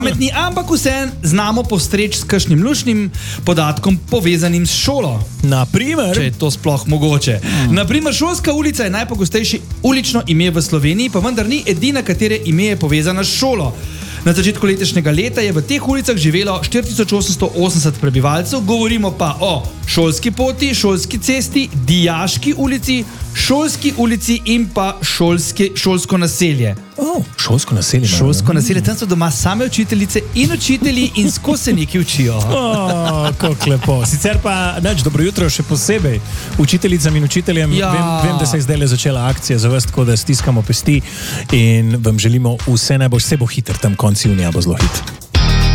pametni, ampak vsem znamo postreči s kakšnim lušnim podatkom povezanim s šolo. Naprimer? Če je to sploh mogoče. Naprimer, šolska ulica je najpogostejše ulično ime v Sloveniji, pa vendar ni edina, katere ime je povezana s šolo. Na začetku letošnjega leta je v teh ulicah živelo 4880 prebivalcev, govorimo pa o Šolski poti, Šolski cesti, Dijaški ulici, Šolski ulici in pa šolsko naselje. Šolsko naselje. Šolsko naselje, tam so doma same učiteljice in učitelji in skozi se nekaj učijo. Kako lepo. Sicer pa, dobro jutro še posebej učiteljicam in učiteljem. Ja. Vem, da se je zdaj začela akcija za vas, tako da stiskamo pesti in vam želimo vse najbolj, vse bo hiter, tam konci junija bo zelo hit.